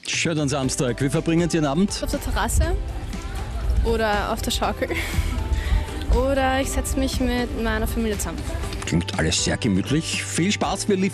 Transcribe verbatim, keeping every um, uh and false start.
Schönen Samstag. Wie verbringen Sie den Abend? Auf der Terrasse oder auf der Schaukel. Oder ich setze mich mit meiner Familie zusammen. Klingt alles sehr gemütlich. Viel Spaß, wir liefern